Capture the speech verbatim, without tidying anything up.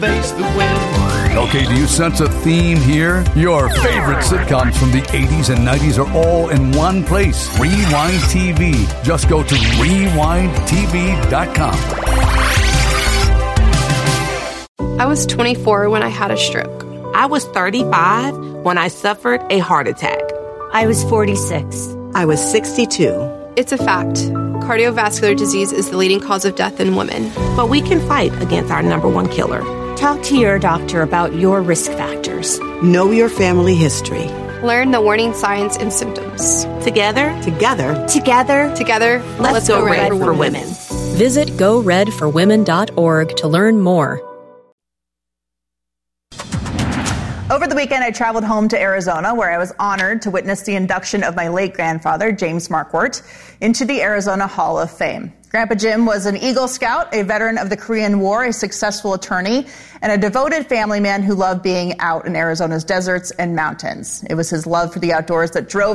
face the wind. Okay, do you sense a theme here? Your favorite sitcoms from the eighties and nineties are all in one place. Rewind T V. Just go to rewind t v dot com. I was twenty-four when I had a stroke. I was thirty-five when I suffered a heart attack. I was forty-six. I was sixty-two. It's a fact. Cardiovascular disease is the leading cause of death in women. But we can fight against our number one killer. Talk to your doctor about your risk factors. Know your family history. Learn the warning signs and symptoms. Together, Together, Together, Together, let's, let's go, go red, red for, for women. women. Visit go red for women dot org to learn more. Over the weekend, I traveled home to Arizona, where I was honored to witness the induction of my late grandfather, James Marquardt, into the Arizona Hall of Fame. Grandpa Jim was an Eagle Scout, a veteran of the Korean War, a successful attorney, and a devoted family man who loved being out in Arizona's deserts and mountains. It was his love for the outdoors that drove